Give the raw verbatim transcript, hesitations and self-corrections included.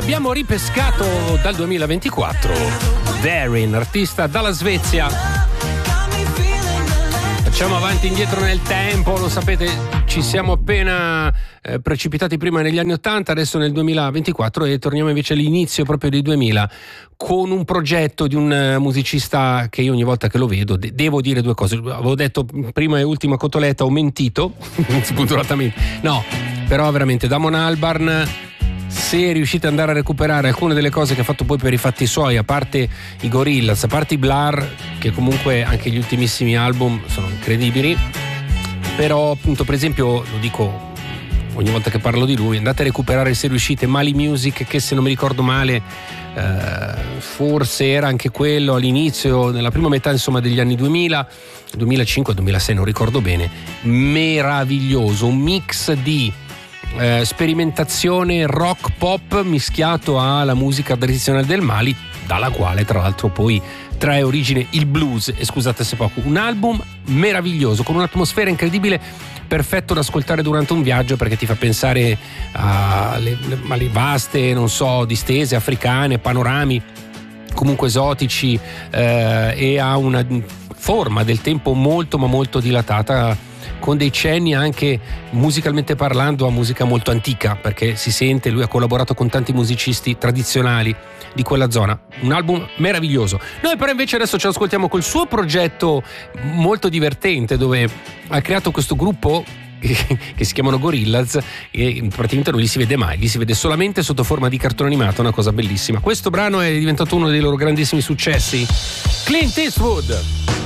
abbiamo ripescato dal duemilaventiquattro Darin, artista dalla Svezia. Facciamo avanti e indietro nel tempo, lo sapete, ci siamo appena eh, precipitati prima negli anni ottanta, adesso nel duemilaventiquattro, e torniamo invece all'inizio proprio dei duemila con un progetto di un musicista che io ogni volta che lo vedo de- devo dire due cose. Avevo detto prima e ultima cotoletta, ho mentito spudoratamente, no, però veramente Damon Albarn, se riuscite ad andare a recuperare alcune delle cose che ha fatto poi per i fatti suoi, a parte i Gorillaz, a parte i Blur, che comunque anche gli ultimissimi album sono incredibili, però appunto, per esempio, lo dico ogni volta che parlo di lui, andate a recuperare, se riuscite, Mali Music, che se non mi ricordo male eh, forse era anche quello all'inizio, nella prima metà insomma degli anni duemila, duemilacinque duemilasei, non ricordo bene, meraviglioso, un mix di Eh, sperimentazione rock pop mischiato alla musica tradizionale del Mali, dalla quale tra l'altro poi trae origine il blues, e scusate se poco, un album meraviglioso con un'atmosfera incredibile, perfetto da ascoltare durante un viaggio, perché ti fa pensare alle, alle vaste, non so, distese africane, panorami comunque esotici, eh, e ha una forma del tempo molto ma molto dilatata, con dei cenni anche musicalmente parlando a musica molto antica, perché si sente, lui ha collaborato con tanti musicisti tradizionali di quella zona. Un album meraviglioso. Noi però invece adesso ci ascoltiamo col suo progetto molto divertente, dove ha creato questo gruppo che si chiamano Gorillaz, e praticamente non li si vede mai, li si vede solamente sotto forma di cartone animato, una cosa bellissima. Questo brano è diventato uno dei loro grandissimi successi, Clint Eastwood.